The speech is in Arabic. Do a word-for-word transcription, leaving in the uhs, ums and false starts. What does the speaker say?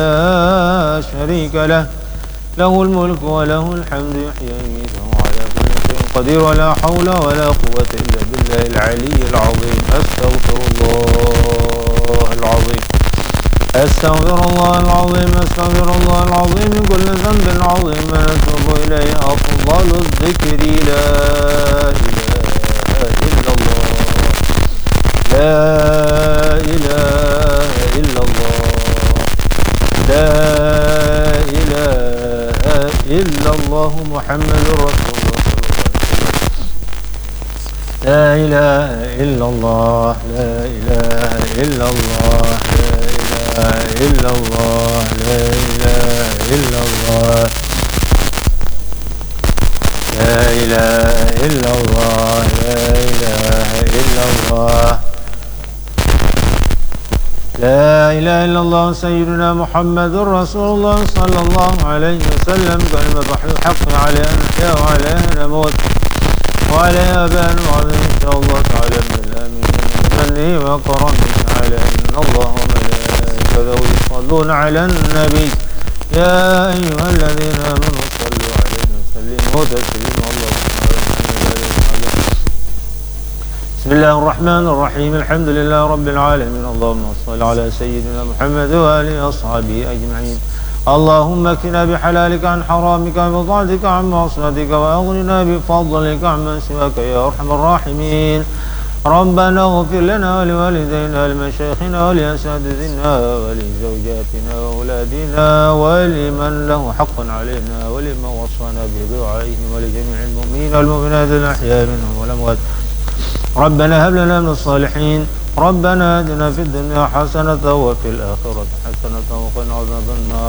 لا شريك له له الملك وله الحمد يحيي ويميت وهو على كل شيء قدير ولا حول ولا قوة إلا بالله العلي العظيم. أستغفر الله العظيم أستغفر الله العظيم أستغفر الله العظيم من كل ذنب عظيم أتوب إليه. أفضل الذكر لا إله إلا الله لا إله إلا الله لا إله إلا الله محمد رسول الله لا إله إلا الله لا إله إلا الله لا إله إلا الله لا إله إلا الله لا إله إلا الله لا إله إلا الله لا إله إلا الله سيدنا محمد رسول الله صلى الله عليه وسلم. كلمة الحق على أن نحيا وعلى أن نموت وعلى آباء وعلى إن شاء الله تعالى من الآمين منه وكرمه على أن الله وملائكته يصلون على النبي يا أيها الذين آمنوا صلوا عليه وسلموا تسليما. اللهم بسم الله الرحمن الرحيم الحمد لله رب العالمين. اللهم صل على سيدنا محمد وآله وأصحابه أجمعين. اللهم اكفنا بحلالك عن حرامك وبطاعتك عن معصيتك وأغننا بفضلك عمن سواك يا أرحم الراحمين. ربنا اغفر لنا ولوالدينا ولمشايخنا ولأساتذتنا ولزوجاتنا وأولادنا ولمن له حق علينا ولمن وصانا بدعائهم ولجميع المؤمنين والمؤمنات الأحياء منهم والأموات. ربنا هب لنا من الصالحين. ربنا آتنا في الدنيا حسنة وفي الآخرة حسنة وقنا عذاب النار.